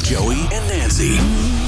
Joey and Nancy.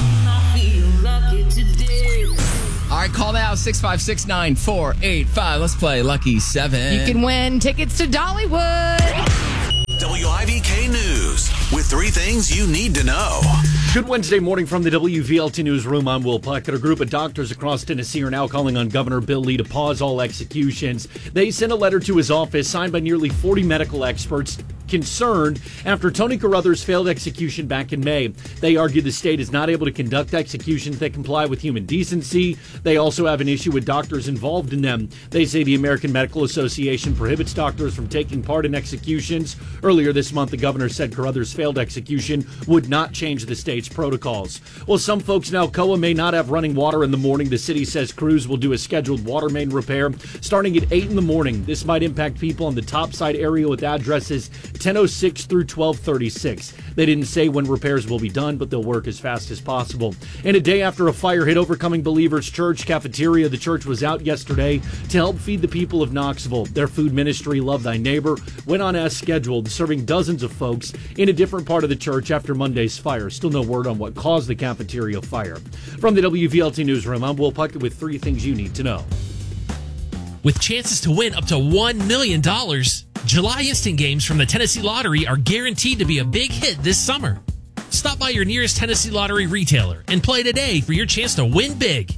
All right, call now, 656-9485. Let's play Lucky 7. You can win tickets to Dollywood. WIVK News with 3 things you need to know. Good Wednesday morning from the WVLT Newsroom. I'm Will Puckett. A group of doctors across Tennessee are now calling on Governor Bill Lee to pause all executions. They sent a letter to his office signed by nearly 40 medical experts concerned after Tony Carruthers' failed execution back in May. They argue the state is not able to conduct executions that comply with human decency. They also have an issue with doctors involved in them. They say the American Medical Association prohibits doctors from taking part in executions. Earlier this month, the governor said Carruthers' failed execution would not change the state's protocols. Well, some folks in Alcoa may not have running water in the morning. The city says crews will do a scheduled water main repair starting at 8 in the morning. This might impact people in the topside area with addresses 1006 through 1236. They didn't say when repairs will be done, but they'll work as fast as possible. And a day after a fire hit Overcoming Believers Church cafeteria, the church was out yesterday to help feed the people of Knoxville. Their food ministry, Love Thy Neighbor, went on as scheduled, serving dozens of folks in a different part of the church after Monday's fire. Still no word on what caused the cafeteria fire. From the WVLT Newsroom, I'm Will Puckett with 3 things you need to know. With chances to win up to $1 million, July instant games from the Tennessee Lottery are guaranteed to be a big hit this summer. Stop by your nearest Tennessee Lottery retailer and play today for your chance to win big.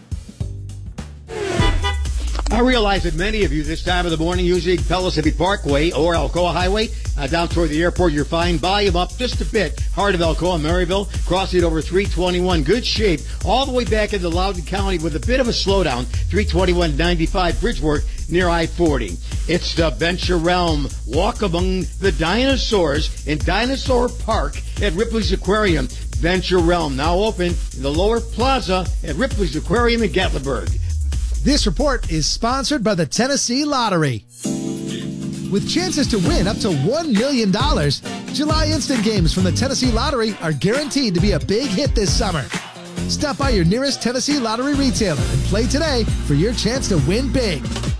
I realize that many of you this time of the morning using Pellissippi Parkway or Alcoa Highway down toward the airport, you're fine. Volume up just a bit. Heart of Alcoa, Maryville, crossing over 321. Good shape. All the way back into Loudoun County with a bit of a slowdown. 321-95 Bridgeworth near I-40. It's the Venture Realm. Walk among the dinosaurs in Dinosaur Park at Ripley's Aquarium. Venture Realm now open in the lower plaza at Ripley's Aquarium in Gatlinburg. This report is sponsored by the Tennessee Lottery. With chances to win up to $1 million, July instant games from the Tennessee Lottery are guaranteed to be a big hit this summer. Stop by your nearest Tennessee Lottery retailer and play today for your chance to win big.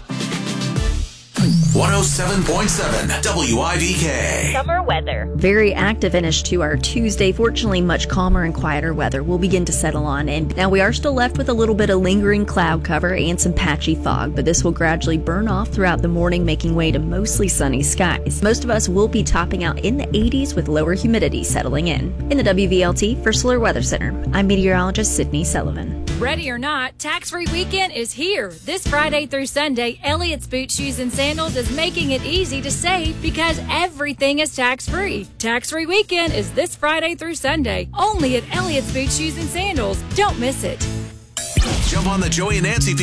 107.7 WIVK. Summer weather. Very active finish to our Tuesday. Fortunately, much calmer and quieter weather will begin to settle on in. Now, we are still left with a little bit of lingering cloud cover and some patchy fog, but this will gradually burn off throughout the morning, making way to mostly sunny skies. Most of us will be topping out in the 80s with lower humidity settling in. In the WVLT First Alert Weather Center, I'm meteorologist Sydney Sullivan. Ready or not, tax-free weekend is here. This Friday through Sunday, Elliott's Boot Shoes and Sandals is making it easy to save because everything is tax-free. Tax-free weekend is this Friday through Sunday, only at Elliott's Boot Shoes and Sandals. Don't miss it. Jump on the Joey and Nancy